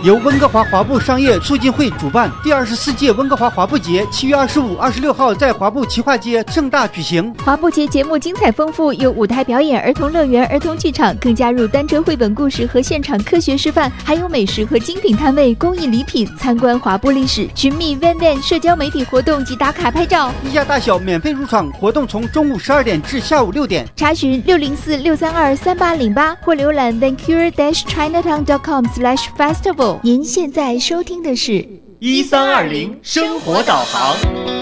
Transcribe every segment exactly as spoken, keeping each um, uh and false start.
由温哥华华埠商业促进会主办，第二十四届温哥华华埠节七月二十五、二十六号在华埠旗化街盛大举行。 华埠节节目精彩丰富，有舞台表演、儿童乐园、儿童剧场，更加入单车绘本故事和现场科学示范，还有美食和精品摊位、公益礼品，参观华埠历史，寻觅 Van Van 社交媒体活动及打卡拍照。 一家大小免费入场，活动从中午十二点至下午六点。 查询六零四六三二三八零八或浏览 vancouver dash chinatown dot com slash festival。您现在收听的是一三二零生活导航。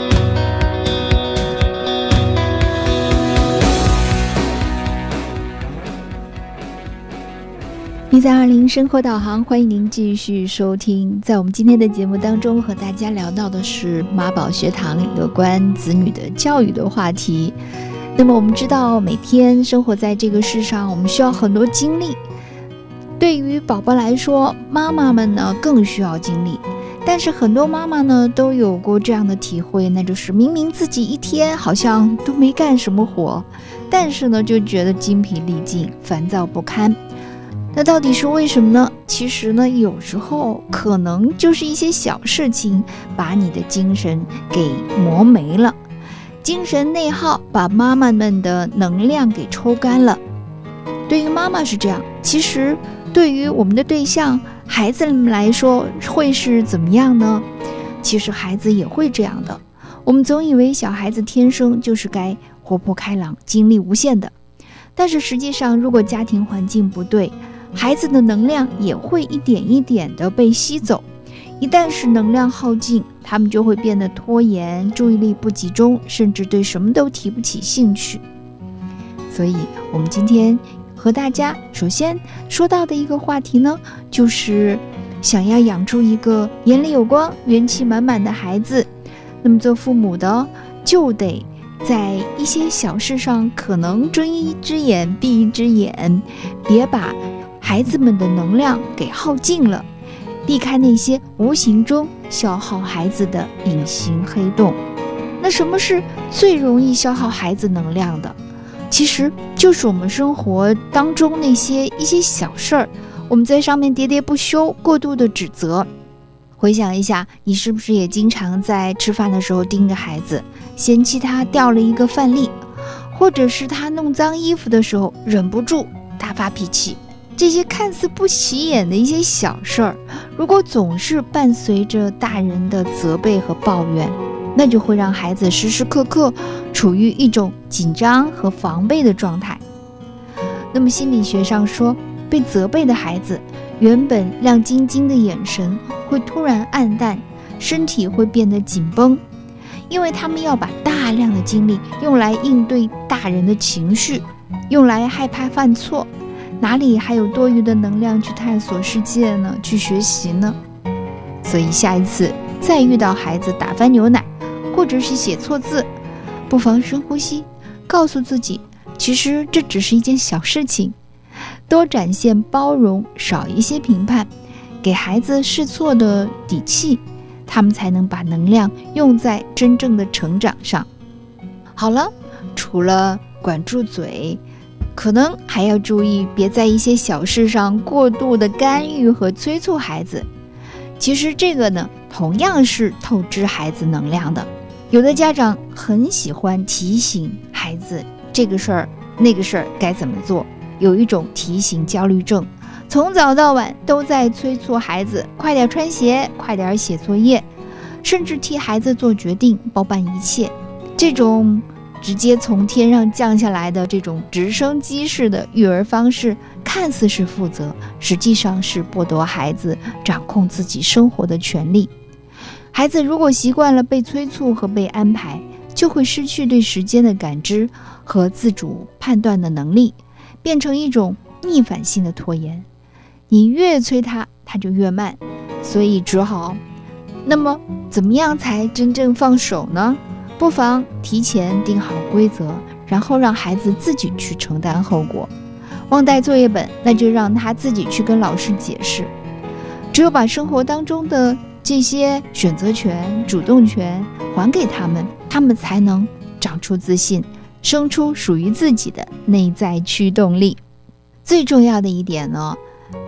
一三二零生活导航，欢迎您继续收听。在我们今天的节目当中，和大家聊到的是妈宝学堂有关子女的教育的话题。那么我们知道，每天生活在这个世上，我们需要很多精力。对于宝宝来说，妈妈们呢更需要精力。但是很多妈妈呢都有过这样的体会，那就是明明自己一天好像都没干什么活，但是呢就觉得精疲力尽，烦躁不堪。那到底是为什么呢？其实呢，有时候可能就是一些小事情把你的精神给磨没了，精神内耗把妈妈们的能量给抽干了。对于妈妈是这样，其实对于我们的对象孩子们来说会是怎么样呢？其实孩子也会这样的。我们总以为小孩子天生就是该活泼开朗、精力无限的，但是实际上如果家庭环境不对，孩子的能量也会一点一点的被吸走。一旦是能量耗尽，他们就会变得拖延、注意力不集中，甚至对什么都提不起兴趣。所以我们今天和大家首先说到的一个话题呢，就是想要养出一个眼里有光、元气满满的孩子。那么做父母的就得在一些小事上可能睁一只眼闭一只眼，别把孩子们的能量给耗尽了，避开那些无形中消耗孩子的隐形黑洞。那什么是最容易消耗孩子能量的？其实就是我们生活当中那些一些小事儿，我们在上面喋喋不休，过度的指责。回想一下，你是不是也经常在吃饭的时候盯着孩子，嫌弃他掉了一个饭粒，或者是他弄脏衣服的时候忍不住大发脾气？这些看似不起眼的一些小事儿，如果总是伴随着大人的责备和抱怨，那就会让孩子时时刻刻处于一种紧张和防备的状态。那么心理学上说，被责备的孩子原本亮晶晶的眼神会突然暗淡，身体会变得紧绷，因为他们要把大量的精力用来应对大人的情绪，用来害怕犯错，哪里还有多余的能量去探索世界呢？去学习呢？所以下一次再遇到孩子打翻牛奶，或者是写错字，不妨深呼吸，告诉自己，其实这只是一件小事情。多展现包容，少一些评判，给孩子试错的底气，他们才能把能量用在真正的成长上。好了，除了管住嘴，可能还要注意别在一些小事上过度的干预和催促孩子。其实这个呢，同样是透支孩子能量的。有的家长很喜欢提醒孩子这个事儿那个事儿该怎么做，有一种提醒焦虑症，从早到晚都在催促孩子快点穿鞋，快点写作业，甚至替孩子做决定，包办一切。这种直接从天上降下来的这种直升机式的育儿方式，看似是负责，实际上是剥夺孩子掌控自己生活的权利。孩子如果习惯了被催促和被安排，就会失去对时间的感知和自主判断的能力，变成一种逆反性的拖延。你越催他，他就越慢，所以只好，那么怎么样才真正放手呢？不妨提前定好规则，然后让孩子自己去承担后果。忘带作业本，那就让他自己去跟老师解释。只有把生活当中的这些选择权、主动权还给他们，他们才能长出自信，生出属于自己的内在驱动力。最重要的一点呢，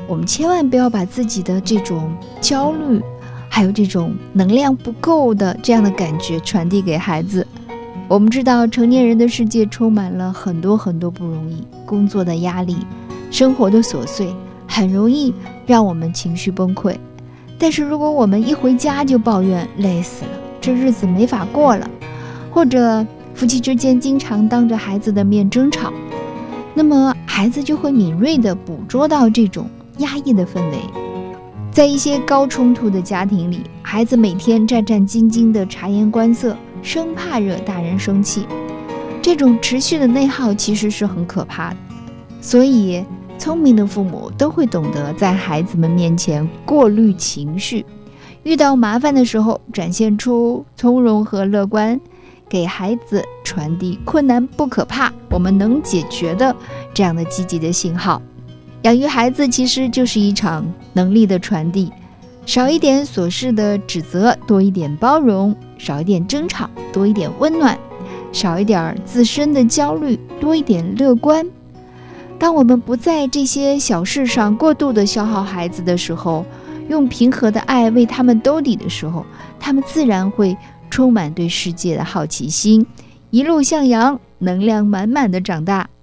我们千万不要把自己的这种焦虑，还有这种能量不够的这样的感觉传递给孩子。我们知道成年人的世界充满了很多很多不容易，工作的压力，生活的琐碎，很容易让我们情绪崩溃。但是如果我们一回家就抱怨累死了，这日子没法过了，或者夫妻之间经常当着孩子的面争吵，那么孩子就会敏锐地捕捉到这种压抑的氛围。在一些高冲突的家庭里，孩子每天战战兢兢地察言观色，生怕惹大人生气，这种持续的内耗其实是很可怕的。所以聪明的父母都会懂得在孩子们面前过滤情绪，遇到麻烦的时候展现出从容和乐观，给孩子传递困难不可怕，我们能解决的这样的积极的信号。养育孩子其实就是一场能力的传递，少一点琐事的指责，多一点包容；少一点争吵，多一点温暖；少一点自身的焦虑，多一点乐观。当我们不在这些小事上过度的消耗孩子的时候，用平和的爱为他们兜底的时候，他们自然会充满对世界的好奇心，一路向阳，能量满满的长大。